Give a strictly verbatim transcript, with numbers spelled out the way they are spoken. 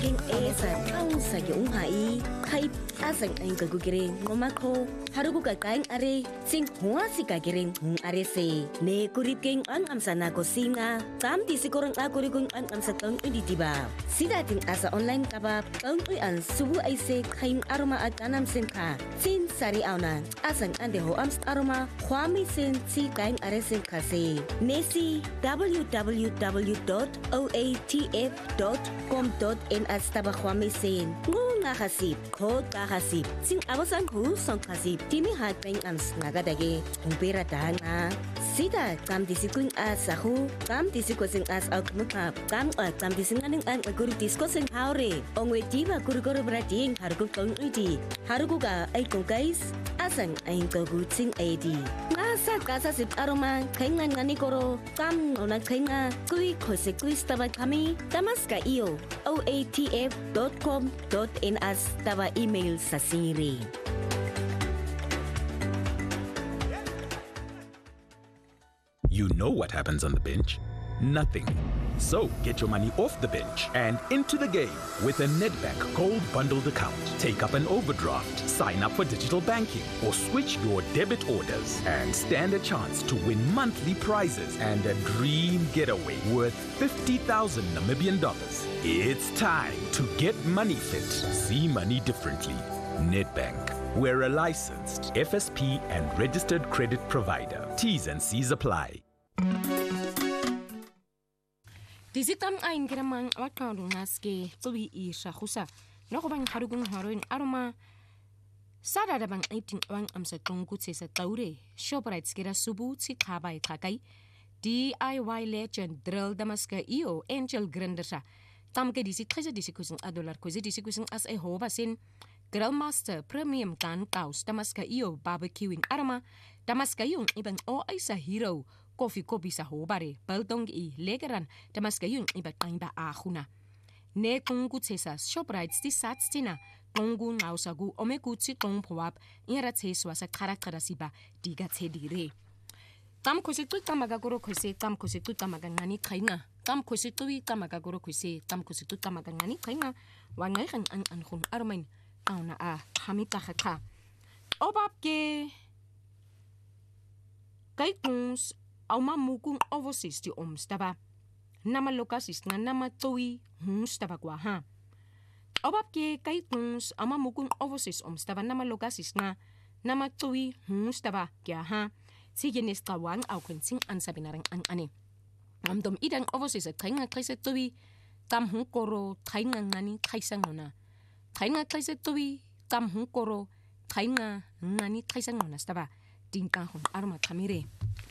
eng esa ang sa yung hai kai asang ang kagugiring ngomako harugu ka kaing are sing hua si kagiring hung are se ne kuripking ang amsana ko singa tam di sikorang akurigung ang amsatang uditiba sida ting asa online kaba ang uyan subu ai se kaing aroma at anam sinka sin sari auna asang ande ho amst aroma kwami sin si kaing are sin kase nesi w w w dot o a t f dot com dot n s taba kwami sin ngunga hasip ko ka hasip sing awasan hu song hasip timi hat peng ams nagadage umpira dana sida kam disikun asahu kam disikusin as akmuka kam kam disinganing an guru diskosin haure ongwe diba guru guru brading harugu kong uti harugu ga ai kong guys asang ai gogu sing adi ngasa kasa sip aroma kaingan ngani koro kam nona kainga kui khose kui staba kami tamaska iyo o a t f dot com dot n s taba email sa siri. You know what happens on the bench? Nothing. So get your money off the bench and into the game with a Nedbank Gold Bundled account. Take up an overdraft, sign up for digital banking, or switch your debit orders and stand a chance to win monthly prizes and a dream getaway worth fifty thousand Namibian dollars. It's time to get money fit. See money differently. Nedbank. We're a licensed F S P and registered credit provider. T's and C's apply. Disitam ain kiramang awakang naske tuwi isha husa. Nako bang harugung haruin aroma. Sada da bang eighteen wang amsa tongkut sa taure. Shoprite skira subu si kabay kakay. D I Y legend drill damaska iyo angel grandersa. Tamke disi treze disi kusing adolar kuzi disi kusing as a hoba sin. Grillmaster Premium Can Kaus Damaska iyo barbecuing aroma. Damaska yung ibang o ay sa hero. Koffie kopi sa hobare, baltong i legeran, damaska yung iba tangba ahuna. Ne kung kutsesa Shoprite sti satstina, kongu nausagu ome kutsi kong puwap, inrat seswa sa karakterasiba, diga tsedire. Tam kusitu tamagaguro kusi, tam kusitu tamagangani kainga. Tam kusitu tamagaguro kusi, tam kusitu tamagangani kainga. Wangay kan an anhun armain, au na a, hamita haka. Obab ke... Kay kungs, Auma mukung overseas di omstaba. Nama lokasis nga nama towi humstaba kwa ha. Obab ke kay kungs auma mukung overseas omstaba nama lokasis nga nama towi humstaba kya ha. Sige nestawang au kensing ansabi narang ang ane. Amdom idang overseas at kay nga kaysa towi tam hung koro kay nga ngani kaysa ngona. Kay nga kaysa towi tam hung koro kay nga ngani kaysa ngona staba. Tingkang hong arma kamire.